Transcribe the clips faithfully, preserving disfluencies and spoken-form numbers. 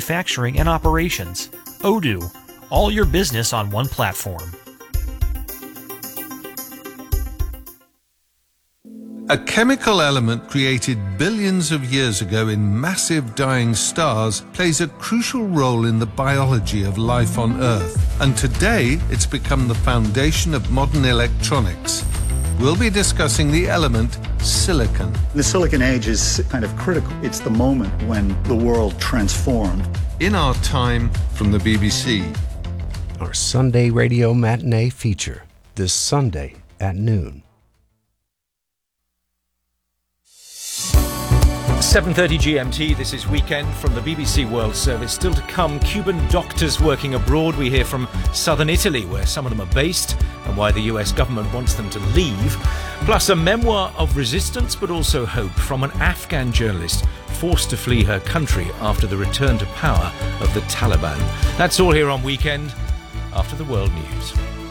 manufacturing and operations. Odoo, all your business on one platform. A chemical element created billions of years ago in massive dying stars plays a crucial role in the biology of life on Earth, and today it's become the foundation of modern electronics. We'll be discussing the element silicon. The silicon age is kind of critical. It's the moment when the world transformed. In Our Time from the B B C. Our Sunday radio matinee feature, this Sunday at noon. seven thirty G M T, this is Weekend from the B B C World Service. Still to come, Cuban doctors working abroad. We hear from southern Italy, where some of them are based, and why the U S government wants them to leave. Plus a memoir of resistance, but also hope, from an Afghan journalist forced to flee her country after the return to power of the Taliban. That's all here on Weekend, after the world news.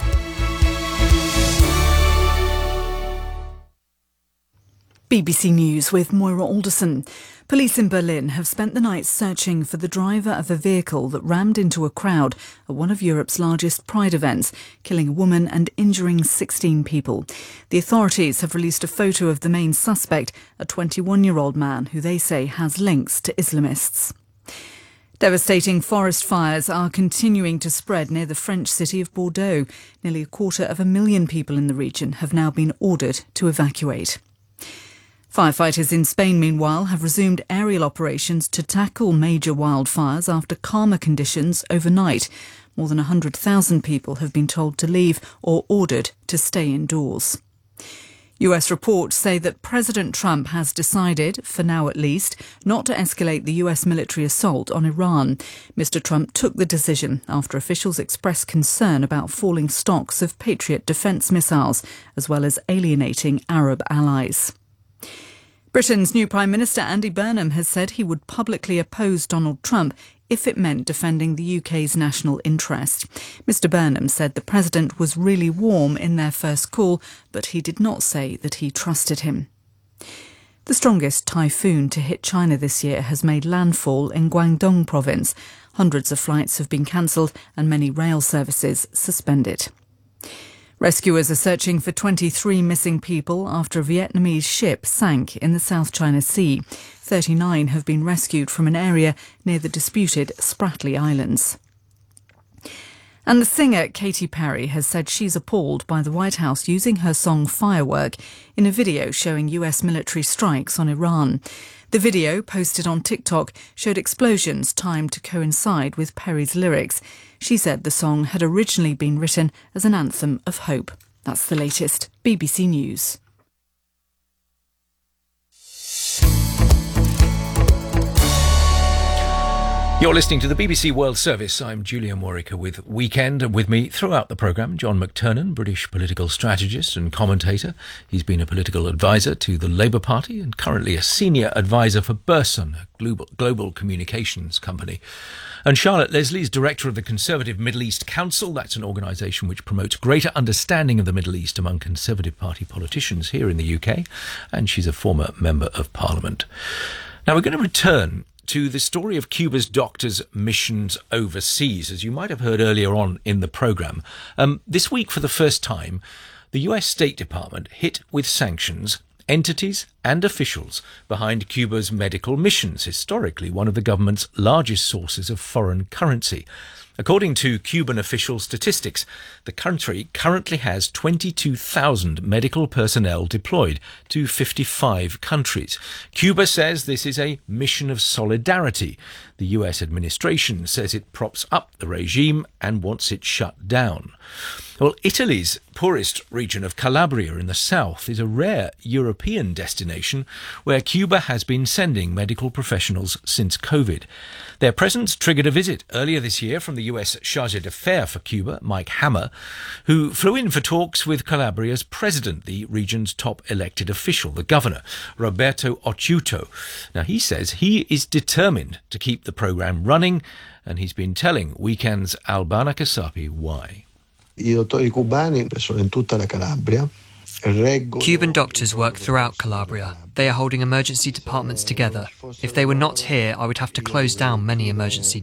B B C News with Moira Alderson. Police in Berlin have spent the night searching for the driver of a vehicle that rammed into a crowd at one of Europe's largest Pride events, killing a woman and injuring sixteen people. The authorities have released a photo of the main suspect, a twenty-one-year-old man who they say has links to Islamists. Devastating forest fires are continuing to spread near the French city of Bordeaux. Nearly a quarter of a million people in the region have now been ordered to evacuate. Firefighters in Spain, meanwhile, have resumed aerial operations to tackle major wildfires after calmer conditions overnight. More than one hundred thousand people have been told to leave or ordered to stay indoors. U S reports say that President Trump has decided, for now at least, not to escalate the U S military assault on Iran. Mister Trump took the decision after officials expressed concern about falling stocks of Patriot defence missiles, as well as alienating Arab allies. Britain's new Prime Minister Andy Burnham has said he would publicly oppose Donald Trump if it meant defending the U K's national interest. Mister Burnham said the president was really warm in their first call, but he did not say that he trusted him. The strongest typhoon to hit China this year has made landfall in Guangdong province. Hundreds of flights have been cancelled and many rail services suspended. Rescuers are searching for twenty-three missing people after a Vietnamese ship sank in the South China Sea. thirty-nine have been rescued from an area near the disputed Spratly Islands. And the singer Katy Perry has said she's appalled by the White House using her song Firework in a video showing U S military strikes on Iran. The video, posted on TikTok, showed explosions timed to coincide with Perry's lyrics. She said the song had originally been written as an anthem of hope. That's the latest. B B C News. You're listening to the B B C World Service. I'm Julian Warwicker with Weekend, and with me throughout the programme, John McTernan, British political strategist and commentator. He's been a political advisor to the Labour Party and currently a senior advisor for Burson, a global, global communications company. And Charlotte Leslie is director of the Conservative Middle East Council. That's an organisation which promotes greater understanding of the Middle East among Conservative Party politicians here in the U K. And she's a former Member of Parliament. Now, we're going to return to the story of Cuba's doctors' missions overseas, as you might have heard earlier on in the programme. Um, this week, for the first time, the U S State Department hit with sanctions entities and officials behind Cuba's medical missions, historically one of the government's largest sources of foreign currency. According to Cuban official statistics, the country currently has twenty-two thousand medical personnel deployed to fifty-five countries. Cuba says this is a mission of solidarity. The U S administration says it props up the regime and wants it shut down. Well, Italy's poorest region of Calabria in the south is a rare European destination where Cuba has been sending medical professionals since COVID. Their presence triggered a visit earlier this year from the U S Chargé d'Affaires for Cuba, Mike Hammer, who flew in for talks with Calabria's president, the region's top elected official, the governor, Roberto Occhiuto. Now, he says he is determined to keep the programme running, and he's been telling Weekend's Albana Kasapi why. Cuban doctors work throughout Calabria. They are holding emergency departments together. If they were not here, I would have to close down many emergency